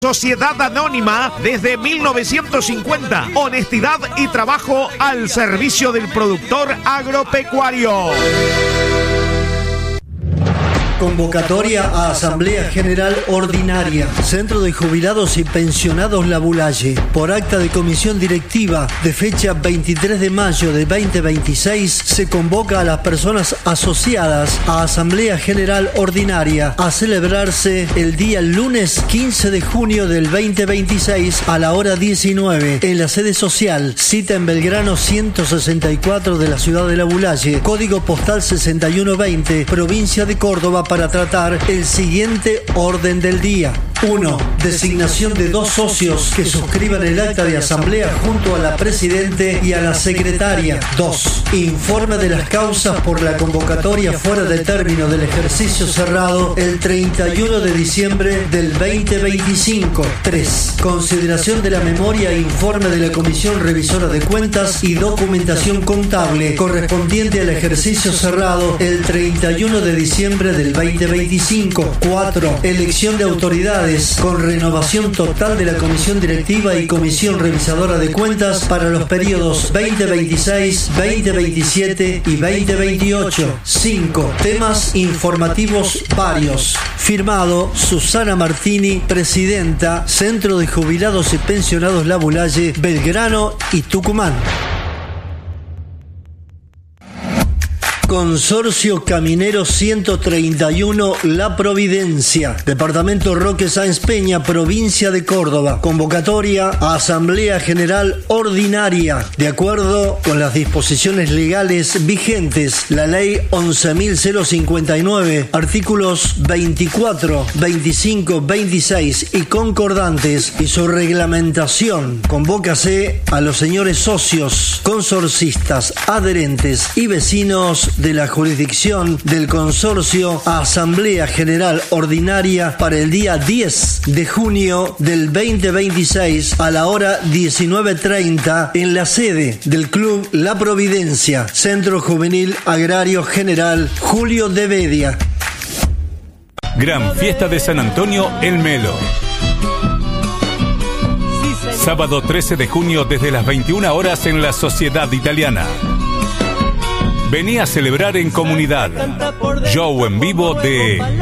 Sociedad Anónima desde 1950. Honestidad y trabajo al servicio del productor agropecuario. Convocatoria a Asamblea General Ordinaria, Centro de Jubilados y Pensionados La Bulaye, por acta de comisión directiva de fecha 23 de mayo de 2026, se convoca a las personas asociadas a Asamblea General Ordinaria a celebrarse el día lunes 15 de junio del 2026 a la hora 19 en la sede social, cita en Belgrano 164 de la ciudad de La Bulaye, código postal 6120, provincia de Córdoba, para tratar el siguiente orden del día. 1. Designación de 2 socios que suscriban el acta de asamblea junto a la presidente y a la secretaria. 2. Informe de las causas por la convocatoria fuera de término del ejercicio cerrado el 31 de diciembre del 2025. 3. Consideración de la memoria e informe de la Comisión Revisora de Cuentas y documentación contable correspondiente al ejercicio cerrado el 31 de diciembre del 2025. 4. Elección de autoridades con renovación total de la Comisión Directiva y Comisión Revisadora de Cuentas para los periodos 2026, 2027 y 2028. 5. Temas informativos varios. Firmado Susana Martini, presidenta, Centro de Jubilados y Pensionados La Bulaye, Belgrano y Tucumán. Consorcio Caminero 131 La Providencia, Departamento Roque Sáenz Peña, provincia de Córdoba. Convocatoria a Asamblea General Ordinaria. De acuerdo con las disposiciones legales vigentes, la Ley 11.059, artículos 24, 25, 26 y concordantes y su reglamentación, convócase a los señores socios, consorcistas, adherentes y vecinos de la jurisdicción del consorcio a Asamblea General Ordinaria para el día 10 de junio del 2026 a la hora 19:30 en la sede del Club La Providencia, Centro Juvenil Agrario General Julio de Bedia. Gran Fiesta de San Antonio El Melo. Sábado 13 de junio desde las 21 horas en la Sociedad Italiana. Vení a celebrar en comunidad. Show en vivo de